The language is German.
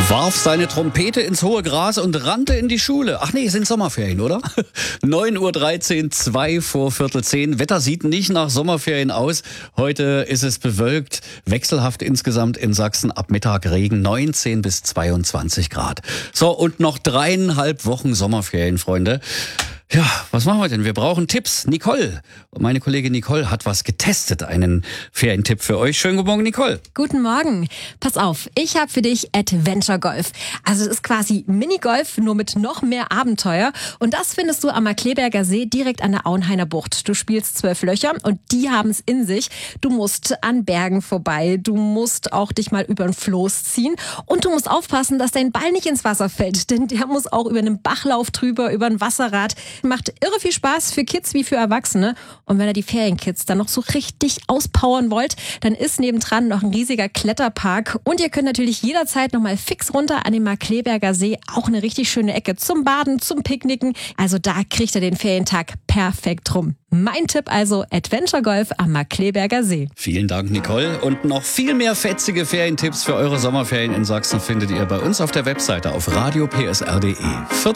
Warf seine Trompete ins hohe Gras und rannte in die Schule. Ach nee, es sind Sommerferien, oder? 9:13 Uhr, 2 vor Viertel 10. Wetter sieht nicht nach Sommerferien aus. Heute ist es bewölkt, wechselhaft insgesamt in Sachsen. Ab Mittag Regen, 19 bis 22 Grad. So, und noch 3,5 Wochen Sommerferien, Freunde. Ja, was machen wir denn? Wir brauchen Tipps. Nicole, meine Kollegin Nicole hat was getestet, einen Ferientipp für euch. Schönen guten Morgen, Nicole. Guten Morgen. Pass auf, ich habe für dich Adventure Golf. Also es ist quasi Minigolf, nur mit noch mehr Abenteuer. Und das findest du am Markkleeberger See direkt an der Auenhainer Bucht. Du spielst 12 Löcher und die haben es in sich. Du musst an Bergen vorbei, du musst auch dich mal über ein Floß ziehen und du musst aufpassen, dass dein Ball nicht ins Wasser fällt, denn der muss auch über einen Bachlauf drüber, über ein Wasserrad. Macht irre viel Spaß für Kids wie für Erwachsene. Und wenn ihr die Ferienkids dann noch so richtig auspowern wollt, dann ist nebendran noch ein riesiger Kletterpark. Und ihr könnt natürlich jederzeit noch mal fix runter an den Markkleeberger See. Auch eine richtig schöne Ecke zum Baden, zum Picknicken. Also da kriegt ihr den Ferientag perfekt rum. Mein Tipp also Adventure Golf am Markkleeberger See. Vielen Dank, Nicole. Und noch viel mehr fetzige Ferientipps für eure Sommerferien in Sachsen findet ihr bei uns auf der Webseite auf radiopsr.de. 4